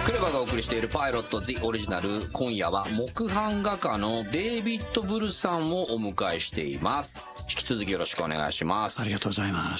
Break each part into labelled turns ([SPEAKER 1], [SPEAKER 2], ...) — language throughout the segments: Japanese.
[SPEAKER 1] クレバがお送りしているパイロット The オリジナル、今夜は木版画家のデイビッド・ブルさんをお迎えしています。引き続きよろしくお願いします。
[SPEAKER 2] ありがとうございます。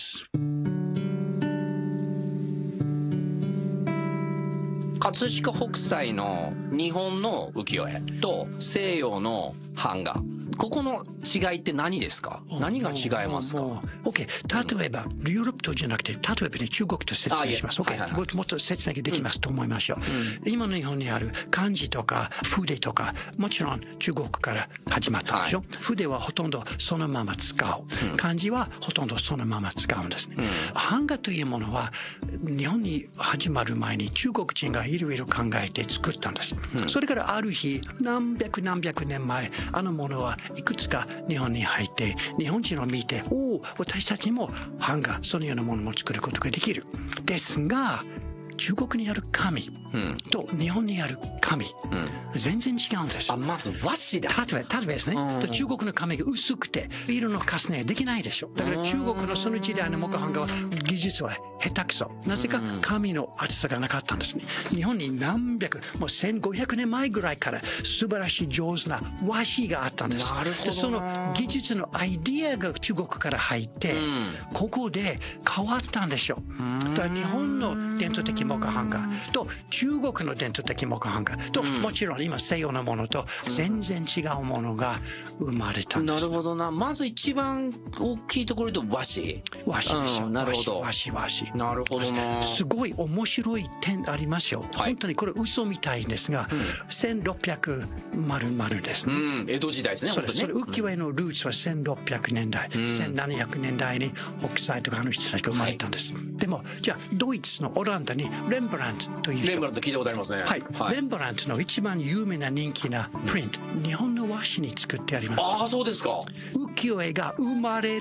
[SPEAKER 1] 葛飾北斎の日本の浮世絵と西洋の版画、ここの違いって何ですか？何が違いますか
[SPEAKER 2] ？OK。例えば、ヨーロッパじゃなくて、例えばね、中国と説明します。OK。もっと説明ができますと思いましょう。今の日本にある漢字とか筆とか、もちろん中国から始まったでしょ。筆はほとんどそのまま使う。漢字はほとんどそのまま使うんですね。版画というものは、日本に始まる前に中国人がいろいろ考えて作ったんです。それからある日、何百年前、あのものはいくつか日本に入って、日本人を見て、私たちも版画、そのようなものも作ることができる。ですが、中国にある紙と日本にある紙、全然違うんです。
[SPEAKER 1] まず和紙だ。
[SPEAKER 2] 例えばですね、中国の紙が薄くて色の重ねができないでしょ。だから中国のその時代の木版画は技術は下手くそ。なぜか紙の厚さがなかったんですね。日本にもう1500年前ぐらいから素晴らしい上手な和紙があったんです。
[SPEAKER 1] なるほど。
[SPEAKER 2] でその技術のアイディアが中国から入って、ここで変わったんでしょ。だから日本の伝統的木版画と中国の伝統的木版画と、もちろん今西洋のものと全然違うものが生まれたんです。
[SPEAKER 1] なるほどな。まず一番大きいところで和紙。
[SPEAKER 2] 和紙でしょ。
[SPEAKER 1] なるほど。
[SPEAKER 2] 和紙。
[SPEAKER 1] なるほどな。
[SPEAKER 2] すごい面白い点ありますよ。本当にこれ嘘みたいですが、1600丸ですね。
[SPEAKER 1] 江戸時代ですね。
[SPEAKER 2] それ浮世絵のルーツは1600年代、1700年代に北斎とかあの人たちが生まれたんです。でもじゃあドイツのオランダにレンブラントという人。
[SPEAKER 1] レンブラント聞いたことありますね。
[SPEAKER 2] レンブラントの一番有名な人気なプリント、日本の和紙に作ってあります。
[SPEAKER 1] そうですか。
[SPEAKER 2] 浮世絵が生まれ